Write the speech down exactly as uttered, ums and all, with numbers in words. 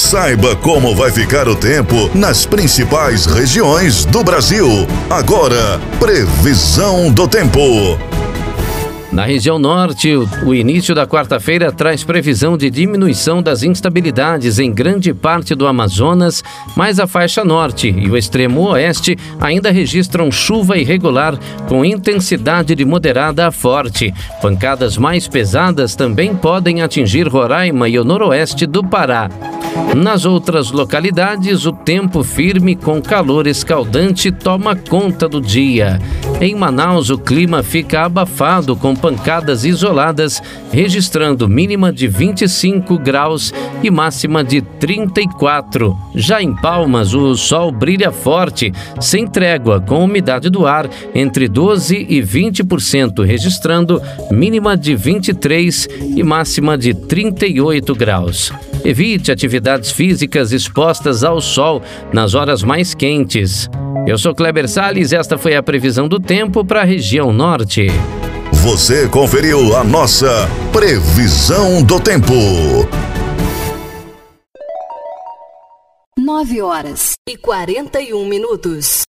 Saiba como vai ficar o tempo nas principais regiões do Brasil. Agora, previsão do tempo. Na região norte, o, o início da quarta-feira traz previsão de diminuição das instabilidades em grande parte do Amazonas, mas a faixa norte e o extremo oeste ainda registram chuva irregular com intensidade de moderada a forte. Pancadas mais pesadas também podem atingir Roraima e o noroeste do Pará. Nas outras localidades, o tempo firme com calor escaldante toma conta do dia. Em Manaus, o clima fica abafado com pancadas isoladas, registrando mínima de vinte e cinco graus e máxima de trinta e quatro. Já em Palmas, o sol brilha forte, sem trégua, com umidade do ar entre doze e vinte por cento, registrando mínima de vinte e três e máxima de trinta e oito graus. Evite atividades físicas expostas ao sol nas horas mais quentes. Eu sou Kleber Salles e esta foi a previsão do tempo para a região norte. Você conferiu a nossa previsão do tempo. Nove horas e quarenta e um minutos.